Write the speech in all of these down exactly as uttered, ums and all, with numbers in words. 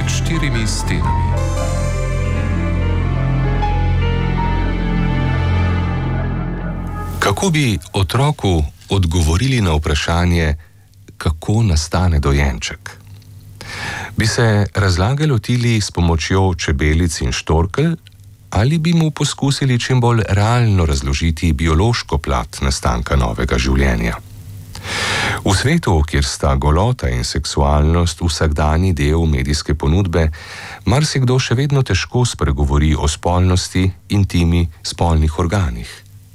med štirimi stenami. Kako bi otroku odgovorili na vprašanje, kako nastane dojenček? Bi se razlage lotili s pomočjo čebelic in štorkelj, ali bi mu poskusili čim bolj realno razložiti biološko plat nastanka novega življenja? V svetu, kjer sta golota in seksualnost vsakdanji del medijske ponudbe, marsikdo še vedno težko spregovori o spolnosti, intimi, spolnih organih.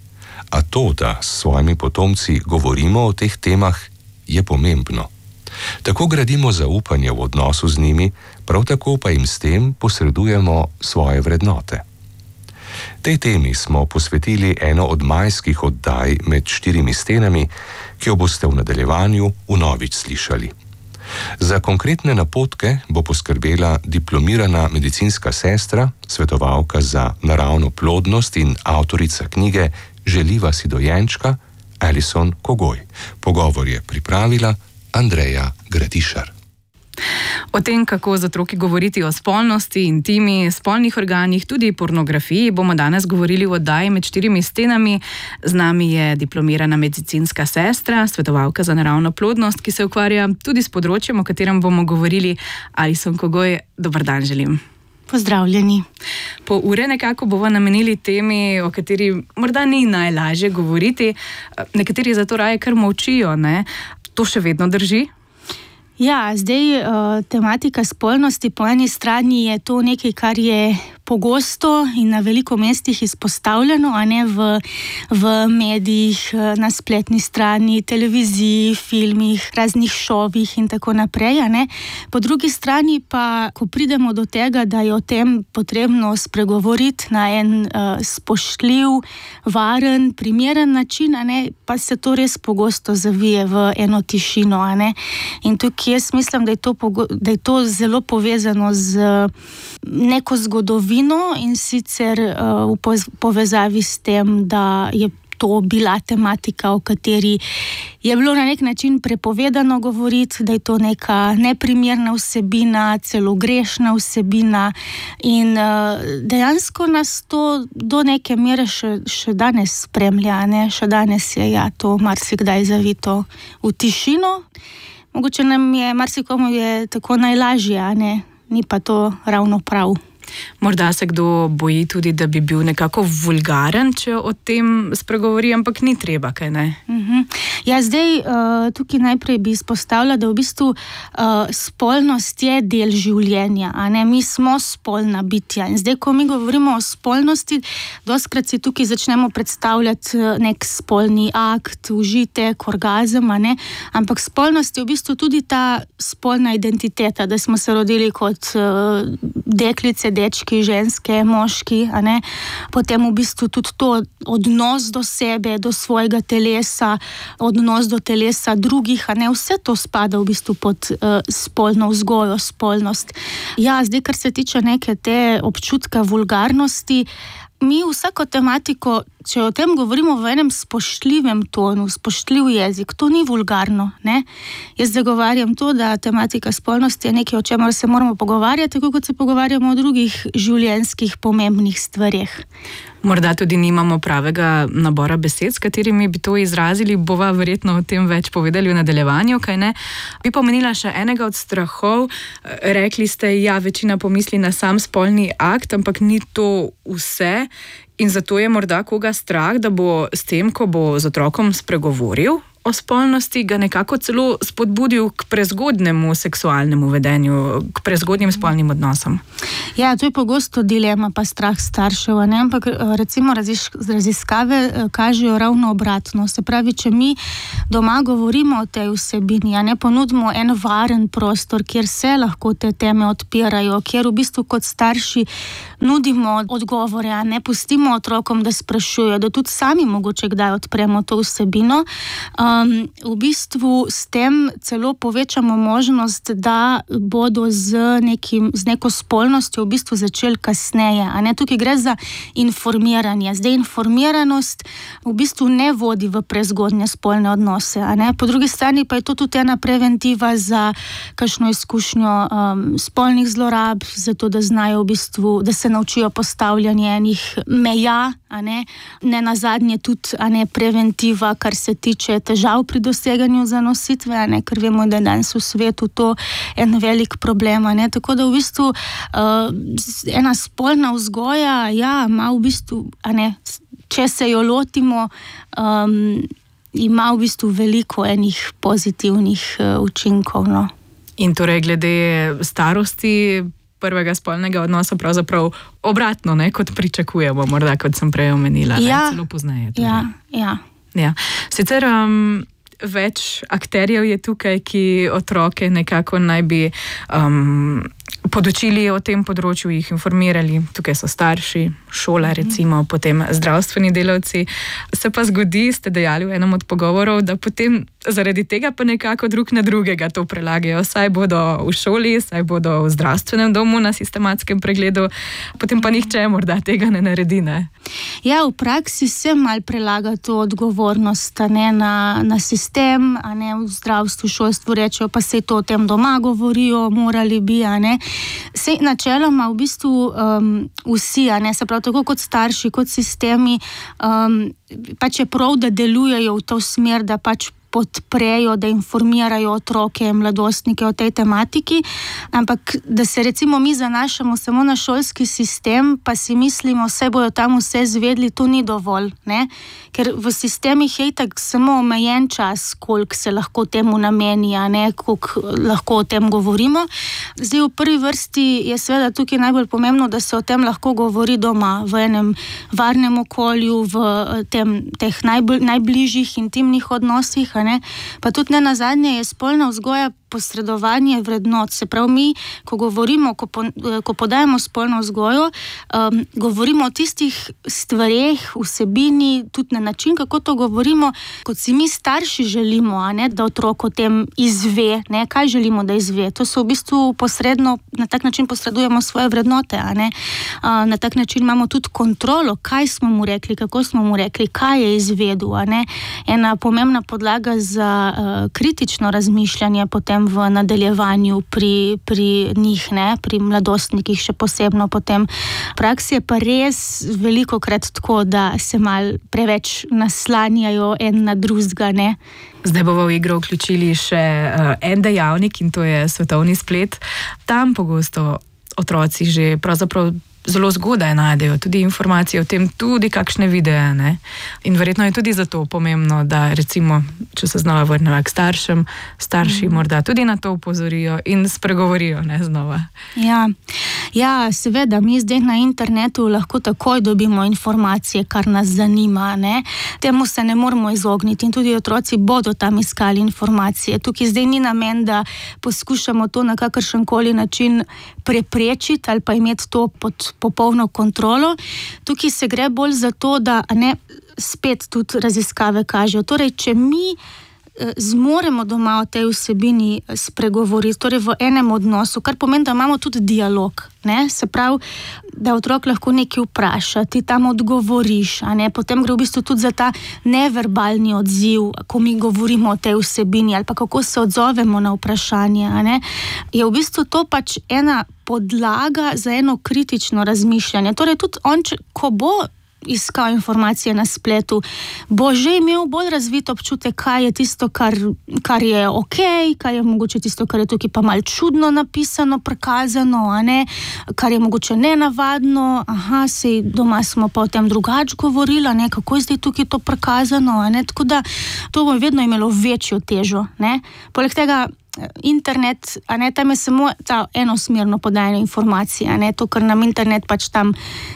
A to, da s svojimi potomci govorimo o teh temah, je pomembno. Tako gradimo zaupanje v odnosu z njimi, prav tako pa jim s tem posredujemo svoje vrednote. Tej temi smo posvetili eno od majskih oddaj Med štirimi stenami, ki jo boste v nadaljevanju vnovič slišali. Za konkretne napotke bo poskrbela diplomirana medicinska sestra, svetovalka za naravno plodnost in avtorica knjige Želiva si dojenčka, Alison Kogoj. Pogovor je pripravila Andreja Gradišar. O tem, kako z otroki govoriti o spolnosti, intimi, spolnih organih, tudi pornografiji, bomo danes govorili v oddaji Med štirimi stenami. Z nami je diplomirana medicinska sestra, svetovalka za naravno plodnost, ki se ukvarja tudi s področjem, o katerem bomo govorili. Alison Kogoj, dober dan želim. Pozdravljeni. Po ure nekako bomo namenili temi, o kateri morda ni najlažje govoriti. Nekateri zato raje kar molčijo, ne? To še vedno drži? Ja, zdaj tematika spolnosti po eni strani je to nekaj, kar je pogosto in na veliko mestih izpostavljeno, a ne v, v medijih, na spletni strani, televiziji, filmih, raznih šovih in tako naprej, a ne. Po drugi strani pa, ko pridemo do tega, da je o tem potrebno spregovoriti na en uh, spoštljiv, varen, primeren način, a ne, pa se to res pogosto zavije v eno tišino, a ne. In tukaj jaz mislim, da je to, da je to zelo povezano z neko zgodovino, in sicer uh, v povezavi s tem, da je to bila tematika, o kateri je bilo na nek način prepovedano govoriti, da je to neka neprimerna vsebina, celo grešna vsebina in uh, dejansko nas to do neke mere še, še danes spremlja, ne? Še danes je ja, to marsikdaj zavito v tišino. Mogoče nam je, marsikomu je tako najlažje, a ne? Ni pa to ravno prav. Morda se kdo boji tudi, da bi bil nekako vulgaren, če o tem spregovori, ampak ni treba, kaj ne? Uh-huh. Ja, zdaj uh, tukaj najprej bi izpostavila, da v bistvu uh, spolnost je del življenja, a ne? Mi smo spolna bitja in zdaj, ko mi govorimo o spolnosti, dostikrat si tukaj začnemo predstavljati nek spolni akt, užitek, orgazem, a ne? Ampak spolnost je v bistvu tudi ta spolna identiteta, da smo se rodili kot uh, deklice, dečki, ženske, moški, a ne? Potem v bistvu tudi to odnos do sebe, do svojega telesa, odnos do telesa drugih, a ne? Vse to spada v bistvu pod uh, spolno vzgojo, spolnost. Ja, zdaj, kar se tiče neke te občutka vulgarnosti, mi vsako tematiko, če o tem govorimo v enem spoštljivem tonu, spoštljiv jezik, to ni vulgarno, ne? Jaz zagovarjam to, da tematika spolnosti je nekaj, o čemer se moramo pogovarjati, tako kot se pogovarjamo o drugih življenjskih pomembnih stvareh. Morda tudi nimamo pravega nabora besed, s katerimi bi to izrazili, bova verjetno o tem več povedali v nadaljevanju, kaj ne? Bi pomenila še enega od strahov, rekli ste, ja, večina pomisli na sam spolni akt, ampak ni to vse in zato je morda koga strah, da bo s tem, ko bo z otrokom spregovoril o spolnosti, ga nekako celo spodbudil k prezgodnemu seksualnemu vedenju, k prezgodnjim spolnim odnosom. Ja, to je pogosto dilema pa strah staršev, ne? Ampak recimo raziskave kažejo ravno obratno. Se pravi, če mi doma govorimo o tej vsebini, a ne ponudimo en varen prostor, kjer se lahko te teme odpirajo, kjer v bistvu kot starši nudimo odgovore, a ne pustimo otrokom, da sprašujejo, da tudi sami mogoče kdaj odpremo to vsebino, uh, Um, v bistvu s tem celo povečamo možnost, da bodo z, nekim, z neko spolnostjo v bistvu začeli kasneje. A ne? Tukaj gre za informiranje. Zdaj informiranost v bistvu ne vodi v prezgodnje spolne odnose. A ne? Po drugi strani pa je to tudi ena preventiva za kakšno izkušnjo um, spolnih zlorab, zato da znajo v bistvu, da se naučijo postavljanje enih meja, a ne, ne nazadnje tudi, a ne, preventiva, kar se tiče težav pri doseganju zanositve, a ne, ker vemo, da je danes v svetu to en velik problem, a ne, tako da v bistvu uh, ena spolna vzgoja, ja, ima v bistvu, a ne, če se jo lotimo, um, ima v bistvu veliko enih pozitivnih uh, učinkov, no. In torej glede starosti prvega spolnega odnosa pravzaprav obratno, ne, kot pričakujemo, morda, kot sem prej omenila, ja, ne, celo pozneje. Torej. Ja, ja. Ja. Sicer um, več akterjev je tukaj, ki otroke nekako naj bi um, podočili o tem področju, jih informirali. Tukaj so starši, šola recimo, potem zdravstveni delavci. Se pa zgodi, ste dejali v enem od pogovorov, da potem zaradi tega pa nekako drug na drugega to prelagajo. Saj bodo v šoli, saj bodo v zdravstvenem domu na sistematskem pregledu, potem pa nihče morda tega ne naredi, ne? Ja, v praksi se mal prelaga to odgovornost, a ne, na, na sistem, a ne, v zdravstvu, šolstvu rečejo, pa se to o tem doma govorijo, morali bi, a ne. Sej načeloma v bistvu um, vsi, a ne, se prav tako kot starši, kot sistemi, um, pač je prav, da delujejo v to smer, da pač podprejo, da informirajo otroke, mladostnike o tej tematiki, ampak da se recimo mi zanašamo samo na šolski sistem, pa si mislimo, vse bojo tam vse zvedli, to ni dovolj, ne? Ker v sistemih je itak samo omejen čas, koliko se lahko temu nameni, a ne, koliko lahko o tem govorimo. Zdaj v prvi vrsti je seveda tukaj najbolj pomembno, da se o tem lahko govori doma, v enem varnem okolju, v tem, teh najbolj, najbližjih intimnih odnosih, a ne, pa tudi ne nazadnje je spolna vzgoja posredovanje vrednot. Se pravi, mi, ko govorimo, ko, po, ko podajamo spolno vzgojo, um, govorimo o tistih stvareh, vsebini, tudi na način, kako to govorimo, kot si mi starši želimo, a ne, da otrok o tem izve, ne, kaj želimo, da izve. To so v bistvu posredno, na tak način posredujemo svoje vrednote, a ne. Uh, na tak način imamo tudi kontrolo, kaj smo mu rekli, kako smo mu rekli, kaj je izvedel, a ne. Ena pomembna podlaga za uh, kritično razmišljanje potem v nadaljevanju pri, pri njih, ne, pri mladostnikih še posebno potem. Praksi je pa res veliko krat tako, da se mal preveč naslanjajo en na drugega, ne. Zdaj bomo v igro vključili še uh, en dejavnik in to je svetovni splet. Tam pogosto otroci že pravzaprav zelo zgodaj najdejo tudi informacije o tem, tudi kakšne videe, ne. In verjetno je tudi zato pomembno, da recimo, če se znova vrnemo k staršem, starši mm. morda tudi na to upozorijo in spregovorijo, ne, znova. Ja. Ja, seveda, mi zdaj na internetu lahko takoj dobimo informacije, kar nas zanima, ne. Temu se ne moramo izogniti in tudi otroci bodo tam iskali informacije. Tukaj zdaj ni namen, da poskušamo to na kakršenkoli način preprečiti ali pa imeti to pod popolno kontrolo. Tukaj se gre bolj za to, da ne, spet tudi raziskave kažejo. Torej, če mi zmoremo doma o tej vsebini spregovoriti, torej v enem odnosu, kar pomeni, da imamo tudi dialog, ne, se pravi, da otrok lahko nekaj vpraša, ti tam odgovoriš, a ne, potem gre v bistvu tudi za ta neverbalni odziv, ko mi govorimo o tej vsebini ali pa kako se odzovemo na vprašanje, a ne, je v bistvu to pač ena podlaga za eno kritično razmišljanje. Torej tudi on, če, ko bo iskal informacije na spletu, bo že imel bolj razvit občutek, kaj je tisto, kar, kar je ok, kaj je mogoče tisto, kar je tukaj pa malo čudno napisano, prikazano, a ne, kar je mogoče nenavadno, aha, sej doma smo pa o tem drugače govorili, ne, kako je zdaj tukaj to prikazano, a ne, tako da to bo vedno imelo večjo težo, ne. Poleg tega internet, a ne, tam je samo ta enosmerno podajanje informacij, a ne, to, kar nam internet pač tam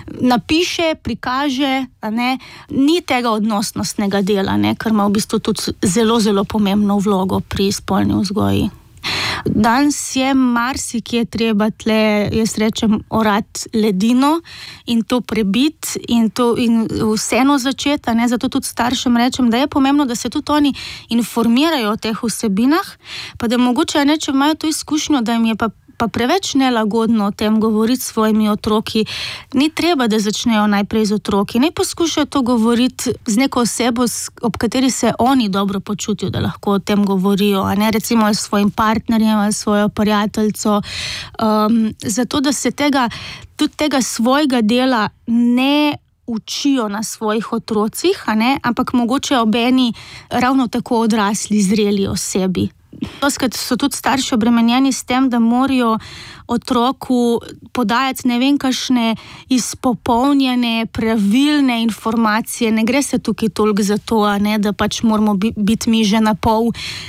napiše, prikaže, a ne, ni tega odnosnostnega dela, ne, kar ima v bistvu tudi zelo, zelo pomembno vlogo pri spolni vzgoji. Danes je marsikje treba tle, jaz rečem, orati ledino in to prebiti in, to, in vseeno začeti, ne? Zato tudi staršem rečem, da je pomembno, da se tudi oni informirajo o teh vsebinah, pa da mogoče ne, če imajo to izkušnjo, da jim je pa pa preveč nelagodno o tem govoriti s svojimi otroki. Ni treba, da začnejo najprej z otroki. Ne poskušajo to govoriti z neko osebo, ob kateri se oni dobro počutijo, da lahko o tem govorijo, a ne recimo s svojim partnerjem ali svojo prijateljico. Um, zato, da se tega, tudi tega svojega dela ne učijo na svojih otrocih, a ne, ampak mogoče obeni ravno tako odrasli, zreli osebi. Doskrat so tudi starši obremenjeni s tem, da morajo otroku podajati ne vem kakšne izpopolnjene, pravilne informacije. Ne gre se tukaj toliko za to, a ne, da pač moramo biti mi že na pol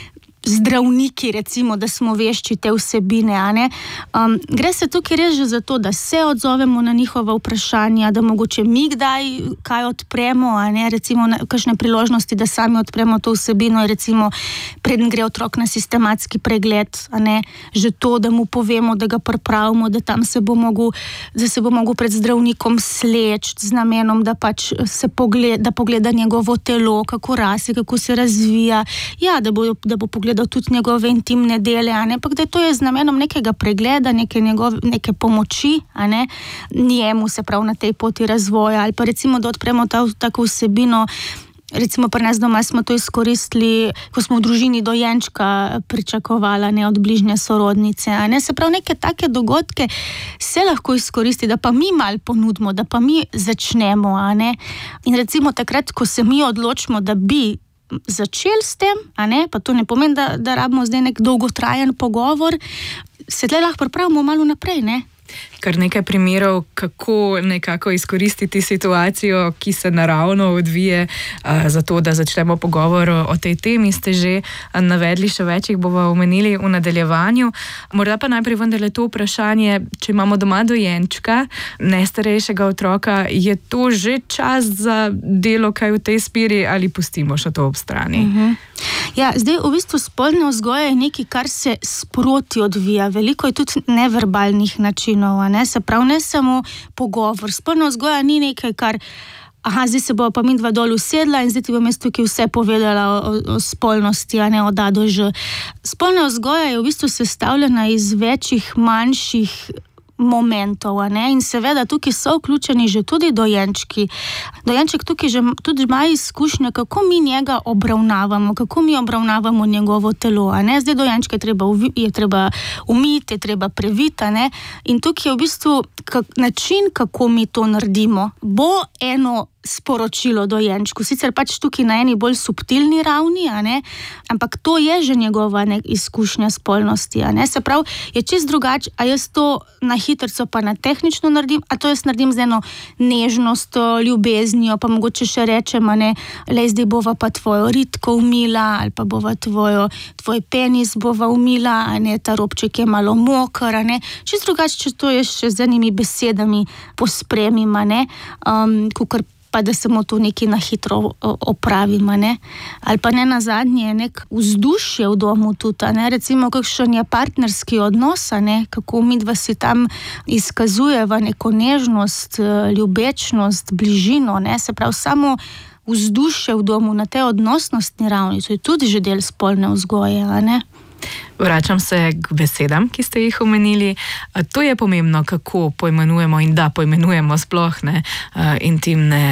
zdravniki, recimo, da smo vešči te vsebine, a ne. Um, gre se tukaj res že za to, da se odzovemo na njihova vprašanja, da mogoče mi kdaj kaj odpremo, a ne, recimo na kakšne priložnosti, da sami odpremo to vsebino, recimo preden gre otrok na sistematski pregled, a ne, že to, da mu povemo, da ga pripravimo, da tam se bo mogel, da se bo mogel pred zdravnikom sleči z namenom, da pač se pogleda, da pogleda njegovo telo, kako raste, kako se razvija, ja, da bo, da bo pogledal tudi njegove intimne dele, a ne, pa da to je z namenom nekega pregleda, neke, njegove, neke pomoči, a ne, njemu se prav na tej poti razvoja, ali pa recimo, da odpremo ta, tako vsebino. Recimo pri nas doma smo to izkoristili, ko smo v družini dojenčka pričakovala, ne, od bližnje sorodnice, a ne, se prav neke take dogodke se lahko izkoristi, da pa mi malo ponudimo, da pa mi začnemo, a ne, in recimo takrat, ko se mi odločimo, da bi začeli s tem, a ne, pa to ne pomeni, da, da rabimo zdaj nek dolgotrajen pogovor, se tle lahko pripravimo malo naprej, ne. Kar nekaj primerov, kako nekako izkoristiti situacijo, ki se naravno odvije, uh, zato da začnemo pogovor o tej temi, ste že navedli, še več jih bomo omenili v nadaljevanju. Morda pa najprej vendarle to vprašanje, če imamo doma dojenčka, nestarejšega otroka, je to že čas za delo kaj v tej smeri ali pustimo še to ob strani? Uh-huh. Ja, zdaj v bistvu spolna vzgoja je nekaj, kar se sproti odvija. Veliko je tudi neverbalnih načinov, a ne, se pravi, ne samo pogovor. Spolna vzgoja ni nekaj, kar aha, zdaj se bo pa mi dva dol usedla in zdaj ti bom jaz tukaj vse povedala o, o spolnosti, a ne, od A do Ž. Spolna vzgoja je v bistvu sestavljena iz večjih manjših momentov, a ne, in seveda tukaj so vključeni že tudi dojenčki. Dojenček tukaj že tudi ima izkušnje, kako mi njega obravnavamo, kako mi obravnavamo njegovo telo, a ne, zdaj dojenčke je treba, je treba umiti, je treba previti, a ne, in tukaj je v bistvu kak, način, kako mi to naredimo, bo eno sporočilo dojenčku, sicer pač tukaj na eni bolj subtilni ravni, a ne, ampak to je že njegova ne, izkušnja spolnosti, a ne, se pravi, je čist drugače, a jaz to na hitrco pa na tehnično naredim, a to jaz naredim z eno nežnostjo, ljubeznijo, pa mogoče še rečem, a ne, lej, zdaj bova pa tvojo ritko umila, ali pa bova tvojo, tvoj penis bova umila, a ne, ta robček je malo mokar, a ne, čist drugače, če to je še z enimi besedami pospremim, a ne, um, kukor pa da samo to nekaj na hitro opravimo, ne. Ali pa ne nazadnje nek vzdušje v domu tudi, ne, recimo kakšen je partnerski odnos, ne, kako midva si tam izkazujeva neko nežnost, ljubečnost, bližino, ne, se pravi samo vzdušje v domu na tej odnosnostni ravni, to je tudi že del spolne vzgoje, a ne. Vračam se k besedam, ki ste jih omenili. To je pomembno, kako pojmenujemo in da pojmenujemo sploh ne, intimne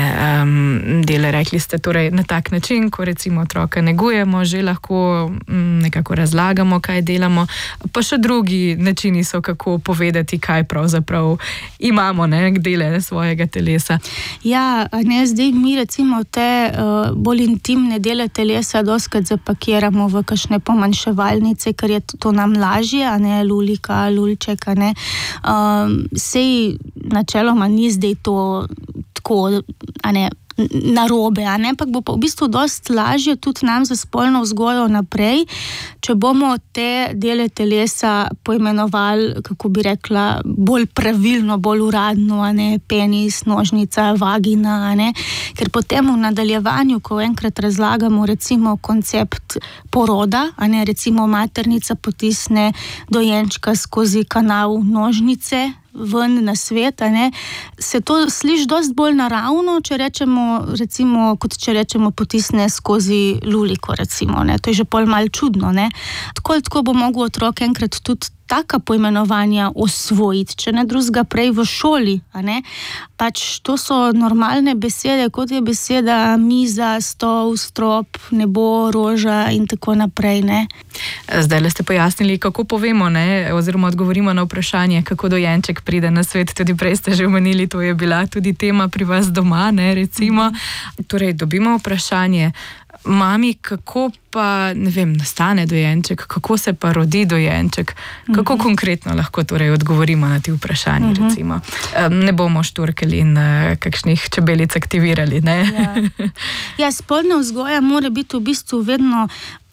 um, dele. Rekli ste torej na tak način, ko recimo otroka negujemo, že lahko um, nekako razlagamo, kaj delamo. Pa še drugi načini so, kako povedati, kaj pravzaprav imamo, ne, dele svojega telesa. Ja, ne, zdaj mi recimo te uh, bolj intimne dele telesa doskrat zapakiramo v kakšne pomanjševalnice, ker je to nam lažje, a ne, lulika, lulček, a ne. Um, sej načeloma ni zdaj to tako, a ne, narobe, a ne, ampak bo pa v bistvu dosti lažje tudi nam za spolno vzgojo naprej, če bomo te dele telesa poimenovali, kako bi rekla, bolj pravilno, bolj uradno, a ne, penis, nožnica, vagina, a ne, ker potem v nadaljevanju, ko enkrat razlagamo recimo koncept poroda, a ne, recimo maternica potisne dojenčka skozi kanal nožnice ven na svet, a ne, se to sliši dosti bolj naravno, če rečemo, recimo, kot če rečemo potisne skozi luliko, recimo, ne, to je že pol malo čudno, ne. Tako, tako bo mogel otrok enkrat tudi taka poimenovanja osvojiti, če ne drugega prej v šoli, a ne. Pač to so normalne besede, kot je beseda miza, stol, strop, nebo, roža in tako naprej, ne. Zdaj le ste pojasnili, kako povemo, ne, oziroma odgovorimo na vprašanje, kako dojenček pride na svet. Tudi prej ste že omenili, to je bila tudi tema pri vas doma, ne, recimo. Torej, dobimo vprašanje, mami, kako pa, ne vem, nastane dojenček, kako se pa rodi dojenček, kako uh-huh. konkretno lahko torej odgovorimo na ti vprašanje, uh-huh. recimo. Ne bomo šturkali in uh, kakšnih čebelic aktivirali, ne? Ja, ja, spolna vzgoja mora biti v bistvu vedno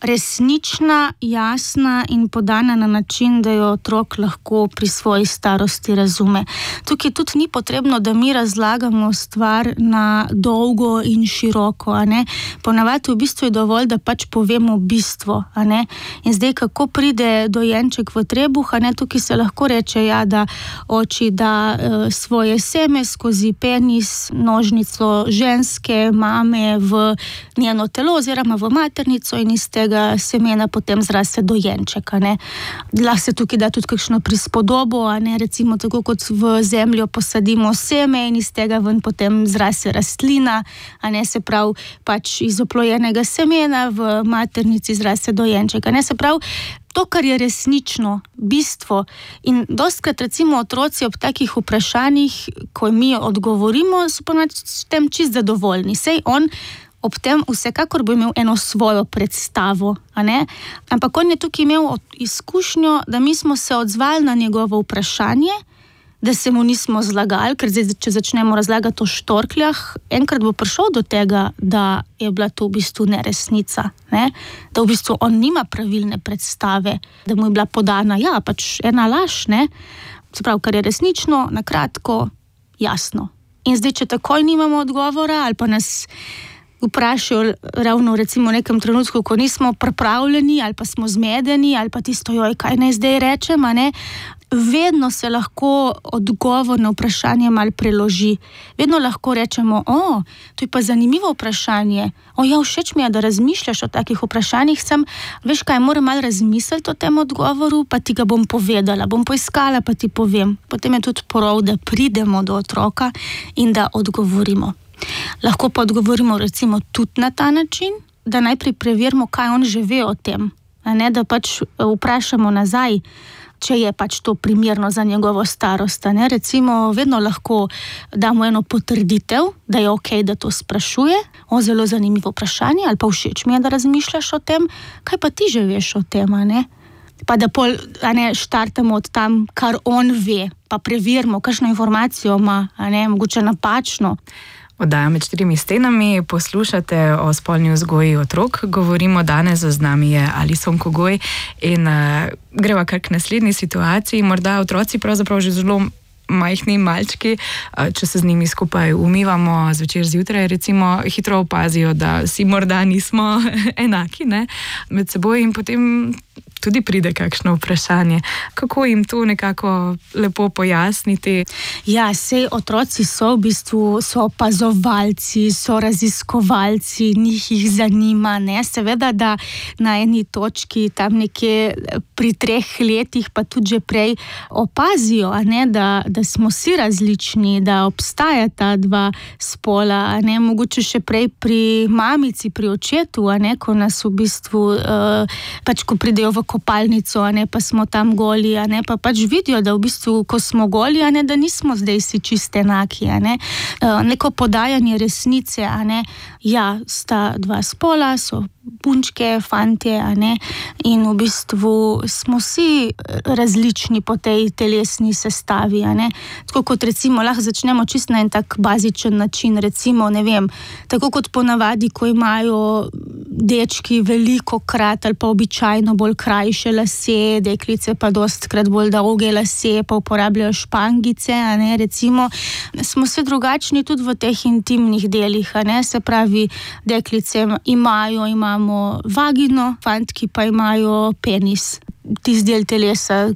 resnična, jasna in podana na način, da jo otrok lahko pri svoji starosti razume. Tukaj tudi ni potrebno, da mi razlagamo stvar na dolgo in široko, a ne. Ponavadi v bistvu je dovolj, da pač povemo bistvo, a ne. In zdaj, kako pride dojenček v trebuh, a ne, tukaj se lahko reče, ja, da oči da e, svoje seme skozi penis, nožnico ženske, mame v njeno telo oziroma v maternico in iz tega semena potem zraste dojenček, a ne. Lahko se tukaj da tudi kakšno prispodobo, a ne, recimo tako kot v zemljo posadimo seme in iz tega ven potem zraste rastlina, a ne, se pravi pač iz oplojenega semena v maternici zraste dojenček, a ne, se pravi to, kar je resnično, bistvo. In dostikrat recimo otroci ob takih vprašanjih, ko mi odgovorimo, so pa s tem čisto zadovoljni. Sej on ob tem vsekakor bo imel eno svojo predstavo, a ne? Ampak on je tukaj imel izkušnjo, da mi smo se odzvali na njegovo vprašanje, da se mu nismo zlagali, ker zdaj, če začnemo razlagati o štorkljah, enkrat bo prišel do tega, da je bila to v bistvu neresnica, ne? Da v bistvu on nima pravilne predstave, da mu je bila podana, ja, pač ena laž, ne? Se pravi, kar je resnično, na kratko, jasno. In zdaj, če takoj nimamo odgovora, ali pa nas vprašajo ravno recimo v nekem trenutku, ko nismo pripravljeni ali pa smo zmedeni ali pa tisto, joj, kaj naj zdaj rečem, a ne, vedno se lahko odgovor na vprašanje malo preloži. Vedno lahko rečemo, o, to je pa zanimivo vprašanje, o, ja, všeč mi je, da razmišljaš o takih vprašanjih, sem, veš kaj, moram malo razmisliti o tem odgovoru, pa ti ga bom povedala, bom poiskala, pa ti povem. Potem je tudi prav, da pridemo do otroka in da odgovorimo. Lahko pa odgovorimo recimo tudi na ta način, da najprej preverimo, kaj on že ve o tem, a ne, da pač vprašamo nazaj, če je pač to primerno za njegovo starost, a ne, recimo vedno lahko damo eno potrditev, da je okej, da to sprašuje, o, zelo zanimivo vprašanje, ali pa všeč mi je, da razmišljaš o tem, kaj pa ti že veš o tem, a ne. Pa da pol, a ne, štartamo od tam, kar on ve, pa preverimo, kakšno informacijo ima, a ne, mogoče napačno. Oddaja Med štirimi stenami, poslušate o spolni vzgoji otrok. Govorimo danes, z nami je Alison Kogoj in uh, greva kar k naslednji situaciji. Morda otroci pravzaprav že zelo majhni malčki, uh, če se z njimi skupaj umivamo zvečer zjutraj, recimo, hitro opazijo, da si morda nismo enaki, ne, med seboj in potem tudi pride kakšno vprašanje. Kako jim to nekako lepo pojasniti? Ja, sej otroci so v bistvu so opazovalci, so raziskovalci, njih jih zanima, ne? Seveda, da na eni točki tam nekje pri treh letih, pa tudi že prej opazijo, a ne, da, da smo si različni, da obstajata dva spola, a ne, mogoče še prej pri mamici, pri očetu, a ne, ko nas v bistvu, uh, pač ko pridejo pridejo v kopalnico, a ne, pa smo tam goli, a ne, pa pač vidijo, da v bistvu, ko smo goli, a ne, da nismo zdaj si čiste enaki, a ne. Neko podajanje resnice, a ne, ja, sta dva spola, so punčke, fantje, a ne, in v bistvu smo vsi različni po tej telesni sestavi, a ne. Tako kot recimo, lahko začnemo čisto na en tak bazičen način, recimo, ne vem, tako kot ponavadi, ko imajo dečki veliko krat ali pa običajno bolj krajše lase, deklice pa dostkrat bolj dolge lase, pa uporabljajo špangice, a ne, recimo, smo se drugačni tudi v teh intimnih delih, a ne, se pravi, deklice imajo, imamo vagino, fantki pa imajo penis, tisti del telesa,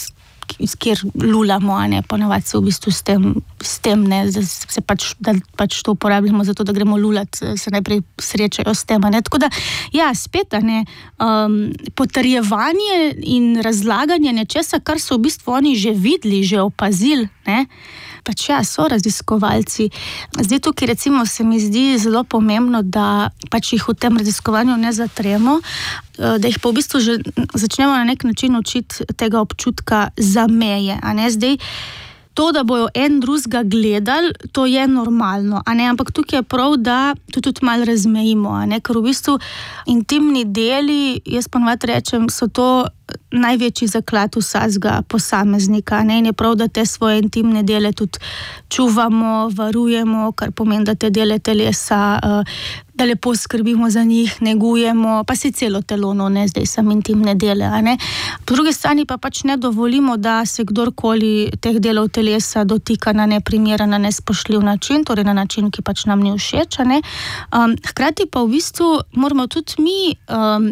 kjer lulamo, a ne, ponavadi se v bistvu s tem, s tem ne, se pač, da pač to uporabljamo zato, da gremo lulat, se najprej srečajo s tem, a ne, tako da, ja, spet, a ne, um, potrjevanje in razlaganje nečesa, kar so v bistvu oni že videli, že opazili, ne, pač ja, so raziskovalci. Zdaj tukaj recimo se mi zdi zelo pomembno, da pač jih v tem raziskovanju ne zatremo, da jih pa v bistvu že začnemo na nek način učiti tega občutka za meje, a ne, zdaj to, da bojo en drugega gledali, to je normalno, a ne, ampak tukaj je prav, da to tudi malo razmejimo, a ne, ker v bistvu intimni deli, jaz ponavadi rečem, so to največji zaklad vsakega posameznika, ne, in je prav, da te svoje intimne dele tudi čuvamo, varujemo, kar pomeni, da te dele telesa, da lepo skrbimo za njih, negujemo, pa si celo telo, no, ne, zdaj sem intimne dele, a ne. Po drugi strani pa pač ne dovolimo, da se kdorkoli teh delov telesa dotika na neprimeren, na nespoštljiv način, torej na način, ki pač nam ni všeč, a ne. Um, hkrati pa v bistvu moramo tudi mi um,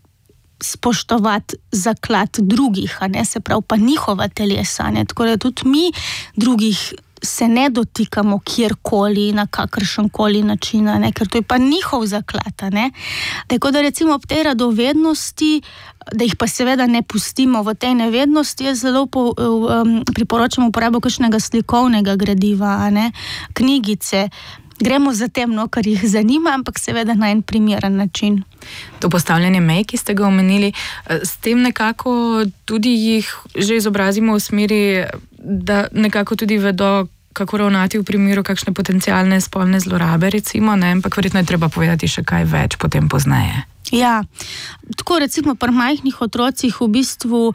spoštovati zaklad drugih, a ne, se pravi pa njihova telesa, ne, tako da tudi mi drugih se ne dotikamo kjerkoli, na kakršenkoli način, ne, ker to je pa njihov zaklad, ne. Tako da recimo ob tej radovednosti, da jih pa seveda ne pustimo v tej nevednosti, jaz zelo po, um, priporočam uporabo kakšnega slikovnega gradiva, a ne, knjigice. Gremo za tem, no, kar jih zanima, ampak seveda na en primeren način. To postavljanje mej, ki ste ga omenili, s tem nekako tudi jih že izobrazimo v smeri, da nekako tudi vedo, kako ravnati v primeru kakšne potencialne spolne zlorabe, recimo, ne, ampak verjetno je treba povedati še kaj več potem pozneje. Ja, tako recimo pri majhnih otrocih v bistvu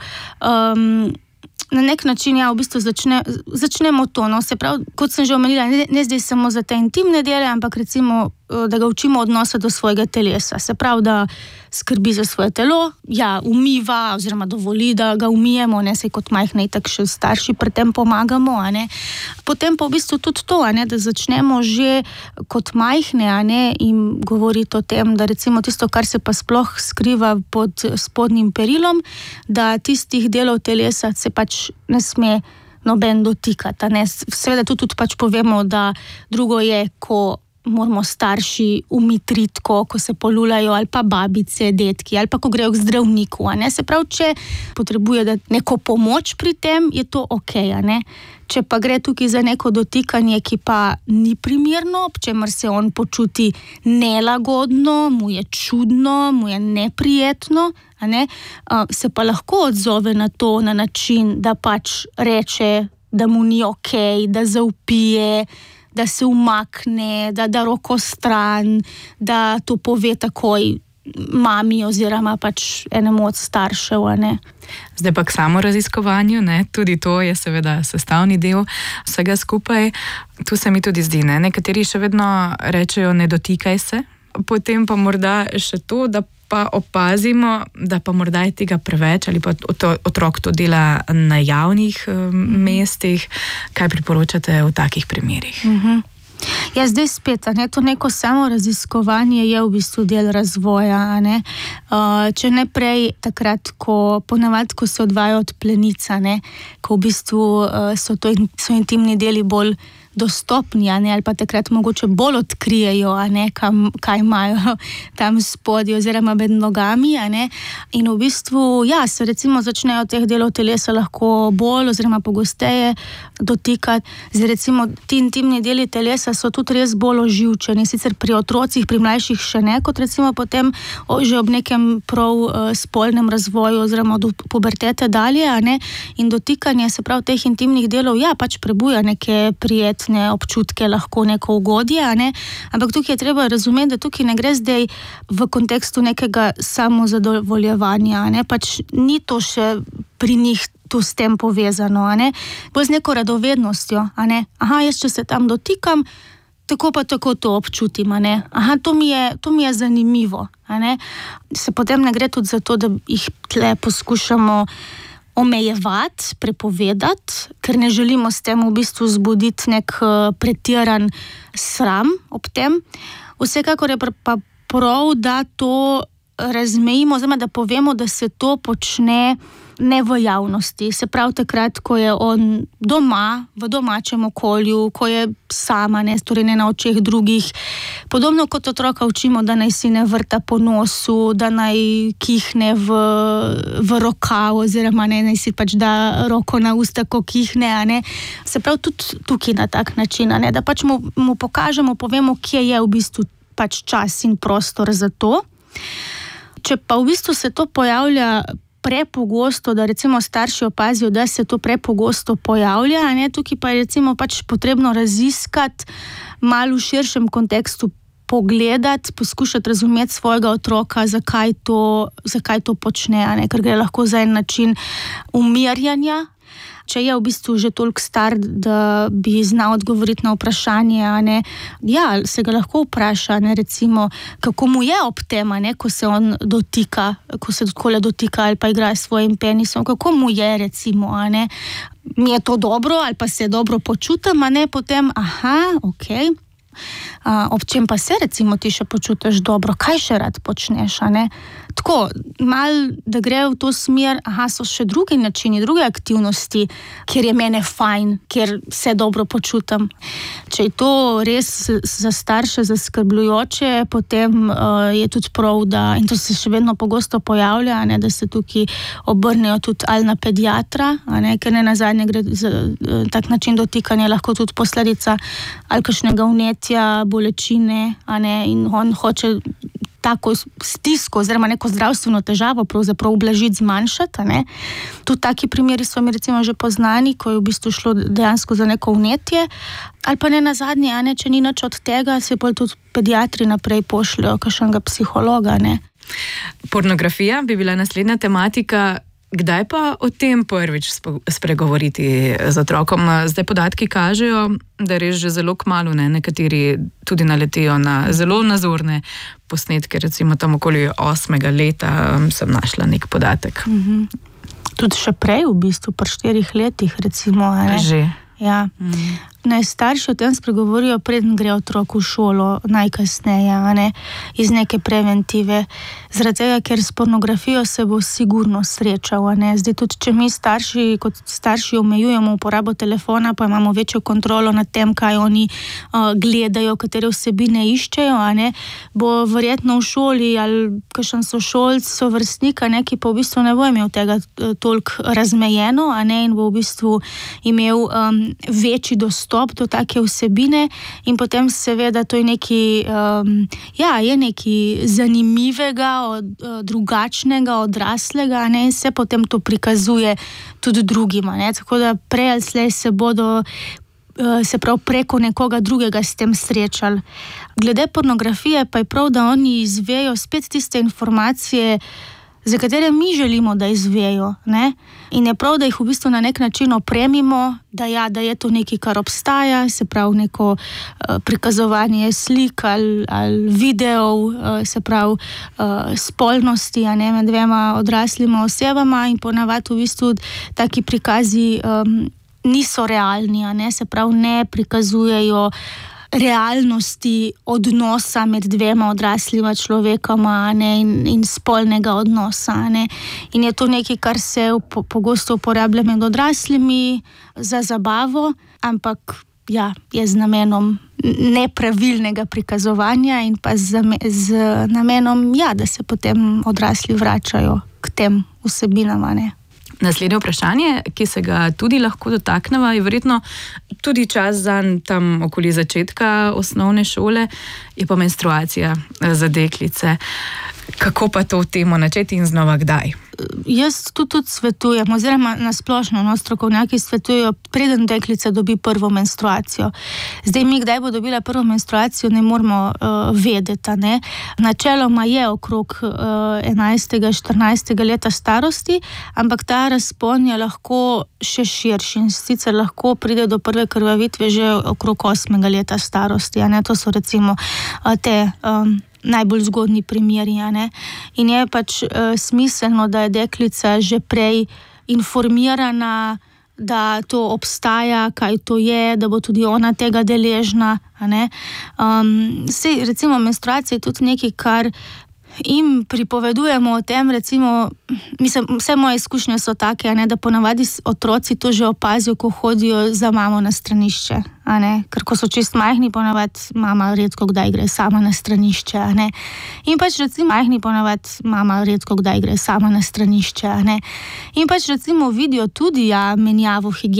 um, na nek način, ja, v bistvu začne, začnemo to, no, se pravi, kot sem že omenila, ne, ne zdaj samo za te intimne dele, ampak recimo, da ga učimo odnosa do svojega telesa, se pravi, da skrbi za svoje telo, ja, umiva, oziroma dovoli, da ga umijemo, ne, saj kot majhne itak še starši pri tem pomagamo, a ne. Potem pa v bistvu tudi to, a ne, da začnemo že kot majhne, a ne, in govoriti o tem, da recimo tisto, kar se pa sploh skriva pod spodnjim perilom, da tistih delov telesa se pač ne sme noben dotikati, a ne. Seveda tudi pač povemo, da drugo je, ko moramo starši umiti ritko, ko se polulajo, ali pa babice, detki, ali pa ko grejo k zdravniku, a ne. Se pravi, če potrebuje neko pomoč pri tem, je to okej, a ne. Če pa gre tukaj za neko dotikanje, ki pa ni primerno, ob čemer se on počuti nelagodno, mu je čudno, mu je neprijetno, a ne, se pa lahko odzove na to na način, da pač reče, da mu ni okej, da zavpije, da se umakne, da da roko stran, da to pove takoj mami oziroma pač enemu od staršev, a ne. Zdaj pa k samo raziskovanju, ne, tudi to je seveda sestavni del vsega skupaj. Tu se mi tudi zdi, ne, nekateri še vedno rečejo ne dotikaj se, potem pa morda še to, da pa opazimo, da pa morda je tega preveč ali pa otrok to dela na javnih um, mestih. Kaj priporočate v takih primerih? Mhm. Ja, zdaj spet, a ne, to neko samo raziskovanje je v bistvu del razvoja, a ne. Uh, če ne prej takrat, ko ponavadi, ko se odvaja od plenica, ne, ko v bistvu uh, so to so intimni deli bolj dostopni, a ne, ali pa takrat mogoče bolj odkrijejo, a ne, kam, kaj imajo tam spodaj oziroma med nogami, a ne. In v bistvu, ja, se recimo začnejo teh delov telesa lahko bolj oziroma pogosteje dotikati. Zdaj recimo ti intimni deli telesa so tudi res bolj oživčeni, sicer pri otrocih, pri mlajših še ne, kot recimo potem o, že ob nekem prav uh, spolnem razvoju oziroma do pubertete dalje, a ne. In dotikanje, se pravi, teh intimnih delov, ja, pač prebuja neke prijetne občutke, lahko neko ugodje, a ne, ampak tukaj je treba razumeti, da tukaj ne gre zdaj v kontekstu nekega samozadovoljevanja, a ne, pač ni to še pri njih tu s tem povezano, a ne, bolj z neko radovednostjo, a ne, aha, jaz če se tam dotikam, tako pa tako to občutim, a ne, aha, to mi je, to mi je zanimivo, a ne, se potem ne gre tudi za to, da jih tle poskušamo omejevati, prepovedati, ker ne želimo s tem v bistvu zbuditi nek uh, pretiran sram ob tem. Vsekakor je pa prav, da to razmejimo, oziroma da povemo, da se to počne ne v javnosti. Se pravi takrat, ko je on doma, v domačem okolju, ko je sama, ne, torej ne na očeh drugih. Podobno kot otroka učimo, da naj si ne vrta po nosu, da naj kihne v, v rokav, oziroma ne, naj si pač da roko na usta, ko kihne, a ne. Se pravi tudi tukaj na tak način, a ne, da pač mu, mu pokažemo, povemo, kje je v bistvu pač čas in prostor za to. Če pa v bistvu se to pojavlja prepogosto, da recimo starši opazijo, da se to prepogosto pojavlja, a ne, tukaj pa je recimo pač potrebno raziskati, malo v širšem kontekstu pogledati, poskušati razumeti svojega otroka, zakaj to, zakaj to počne, a ne, ker gre lahko za en način umirjanja. Če je v bistvu že toliko star, da bi znal odgovoriti na vprašanje, a ne, ja, se ga lahko vpraša, ne, recimo, kako mu je ob tem, a ne, ko se on dotika, ko se takole dotika ali pa igra s svojim penisom, kako mu je, recimo, a ne, mi je to dobro ali pa se dobro počutim, a ne, potem, aha, okej. Uh, ob čem pa se recimo ti še počutiš dobro, kaj še rad počneš, a ne? Tako, malo, da gre v to smer, aha, so še drugi načini, druge aktivnosti, kjer je mene fajn, kjer se dobro počutim. Če je to res za starše zaskrbljujoče, potem uh, je tudi prav, da, in to se še vedno pogosto pojavlja, a ne, da se tukaj obrnejo tudi ali na pediatra, a ne, ker ne nazadnje gre za uh, tak način dotikanja, lahko tudi posledica ali kakšnega vnetja, bolečine, a ne, in on hoče tako stisko oziroma neko zdravstveno težavo pravzaprav ublažiti, zmanjšati, a ne. Tudi taki primeri so mi recimo že poznani, ko je v bistvu šlo dejansko za neko vnetje, ali pa ne nazadnje, a ne, če ni nič od tega, se bolj tudi pediatri naprej pošljajo kakšnega psihologa, ne. Pornografija bi bila naslednja tematika. Kdaj pa o tem prvič spregovoriti z otrokom? Zdaj podatki kažejo, da res že zelo kmalu, ne, nekateri tudi naletijo na zelo nazorne posnetke, recimo tam okoli osmega leta sem našla nek podatek. Mm-hmm. Tudi še prej, v bistvu, pri štirih letih, recimo. Ne? Že. Ja. Mm. Naj starši o tem spregovorijo, preden gre otrok v šolo, najkasneje, a ne, iz neke preventive. Zaradi tega, ker s pornografijo se bo sigurno srečal, a ne. Zdaj tudi, če mi starši, kot starši omejujemo uporabo telefona, pa imamo večjo kontrolo nad tem, kaj oni uh, gledajo, katere vsebine iščejo, a ne, bo verjetno v šoli ali kakšen sošolc, sovrstnik, a ne, ki pa v bistvu ne bo imel tega toliko razmejeno, a ne, in bo v bistvu imel um, večji dostop do take vsebine in potem seveda to je neki, um, ja, je neki zanimivega, od, od, drugačnega, odraslega, ne, in se potem to prikazuje tudi drugima, ne, tako da prej ali slej se bodo, uh, se prav preko nekoga drugega s tem srečali. Glede pornografije pa je prav, da oni izvejo spet tiste informacije, za katere mi želimo, da izvejo, ne? In je prav, da jih v bistvu na nek način opremimo, da, ja, da je to nekaj, kar obstaja, se pravi neko uh, prikazovanje slik ali, ali videov, uh, se pravi uh, spolnosti, a ne, med dvema odraslima osebama, in ponavadi v bistvu taki prikazi um, niso realni, a ne, se pravi ne prikazujejo realnosti odnosa med dvema odraslima človekoma, ne, in, in spolnega odnosa, ne. In je to nekaj, kar se po, pogosto uporablja med odraslimi za zabavo, ampak ja, je z namenom nepravilnega prikazovanja in pa z, z namenom, ja, da se potem odrasli vračajo k tem vsebinam. Naslednje vprašanje, ki se ga tudi lahko dotakneva, je verjetno tudi čas zanj tam okoli začetka osnovne šole, je pa menstruacija za deklice. Kako pa to temo načeti in znova kdaj? Jaz tu tudi svetujem, oziroma nasplošno, no, strokovnjaki svetujejo, preden deklica dobi prvo menstruacijo. Zdaj mi, kdaj bo dobila prvo menstruacijo, ne moramo uh, vedeti. Ne? Načeloma je okrog uh, enajstega, štirinajstega leta starosti, ampak ta razpon je lahko še širši. Sicer lahko pride do prve krvavitve že okrog osmega leta starosti. Ne? To so recimo uh, te... Um, najbolj zgodni primeri. In je pač uh, smiselno, da je deklica že prej informirana, da to obstaja, kaj to je, da bo tudi ona tega deležna. Um, sej, recimo, menstruacija je tudi nekaj, kar jim pripovedujemo o tem, recimo, mislim, vse moje izkušnje so take, ne, da ponavadi otroci to že opazijo, ko hodijo za mamo na stranišče, a ne, ker ko so čist majhni, ponavadi mama redko kdaj gre sama na stranišče, a ne, in pač recimo majhni ponavadi mama redko kdaj gre sama na stranišče, a ne, in pač recimo vidijo tudi, ja, menjavo higiene.